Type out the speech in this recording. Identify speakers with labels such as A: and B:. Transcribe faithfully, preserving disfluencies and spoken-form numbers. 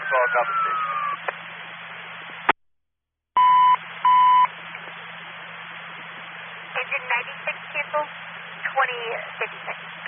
A: Arkansas, copy station.
B: Engine ninety-six, cancel, twenty fifty-six.